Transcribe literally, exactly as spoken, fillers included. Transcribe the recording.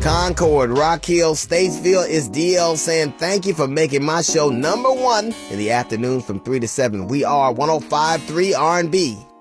Concord, Rock Hill, Statesville, it's D L saying thank you for making my show number one in the afternoons from three to seven. We are one oh five point three R and B.